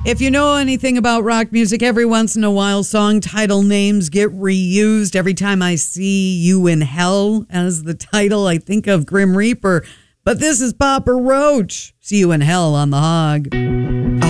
If you know anything about rock music, every once in a while, song title names get reused. Every time I see You in Hell as the title, I think of Grim Reaper. But this is Papa Roach. See You in Hell on The Hog.